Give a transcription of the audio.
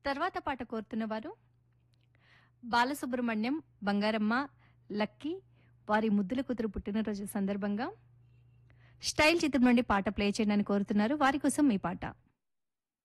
తర్వాత పాట కోరుతున్న వారు బాలసుబ్రహ్మణ్యం, బంగారమ్మ, లక్కీ వారి ముద్దుల కూతురు పుట్టినరోజు సందర్భంగా స్టైల్ చిత్రం నుండి పాట ప్లే చేయడానికి కోరుతున్నారు. వారి కోసం ఈ పాట.